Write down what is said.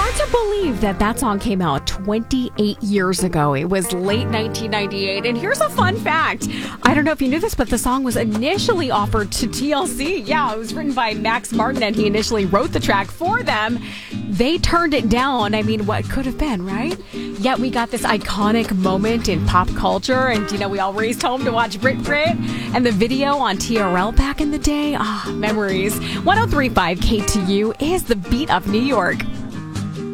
Hard to believe that song came out 28 years ago. It was late 1998. And here's a fun fact. I don't know if you knew this, but the song was initially offered to TLC. Yeah, it was written by Max Martin, and he initially wrote the track for them. They turned it down. I mean, what could have been, right? Yet we got this iconic moment in pop culture. And, we all raced home to watch Brit Brit and the video on TRL back in the day. Memories. 103.5 KTU is the beat of New York.